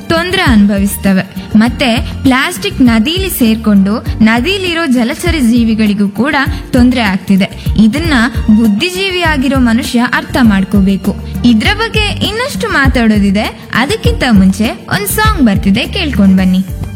ತೊಂದರೆ ಅನುಭವಿಸ್ತವೆ. ಮತ್ತೆ ಪ್ಲಾಸ್ಟಿಕ್ ನದಿಲಿ ಸೇರ್ಕೊಂಡು ನದಿಲಿರೋ ಜಲಚರ ಜೀವಿಗಳಿಗೂ ಕೂಡ ತೊಂದರೆ ಆಗ್ತಿದೆ. ಇದನ್ನ ಬುದ್ಧಿಜೀವಿಯಾಗಿರೋ ಮನುಷ್ಯ ಅರ್ಥ ಮಾಡ್ಕೋಬೇಕು. ಇದ್ರ ಬಗ್ಗೆ ಇನ್ನಷ್ಟು ಮಾತಾಡೋದಿದೆ. ಅದಕ್ಕಿಂತ ಮುಂಚೆ ಒಂದ್ ಸಾಂಗ್ ಬರ್ತಿದೆ, ಕೇಳ್ಕೊಂಡ್ ಬನ್ನಿ.